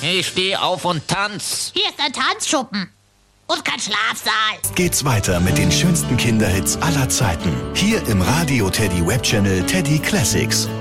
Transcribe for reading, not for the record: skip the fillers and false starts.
Ich stehe auf und tanz. Hier ist ein Tanzschuppen. Und kein Schlafsaal. Geht's weiter mit den schönsten Kinderhits aller Zeiten. Hier im Radio Teddy Web Channel Teddy Classics.